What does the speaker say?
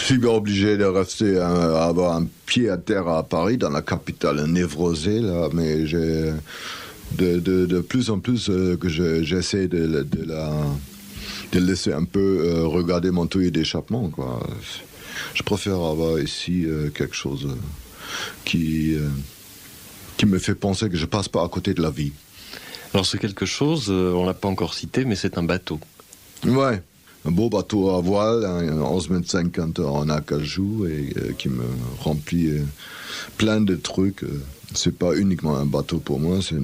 suis bien obligé de rester, à avoir un pied à terre à Paris, dans la capitale névrosée, là, mais j'ai de plus en plus que j'essaie de laisser un peu regarder mon tuyau d'échappement, quoi. Je préfère avoir ici quelque chose qui me fait penser que je passe pas à côté de la vie. Alors ce quelque chose, on l'a pas encore cité, mais c'est un bateau. Ouais, un beau bateau à voile, un 11,50 m en acajou et qui me remplit plein de trucs. C'est pas uniquement un bateau pour moi, c'est une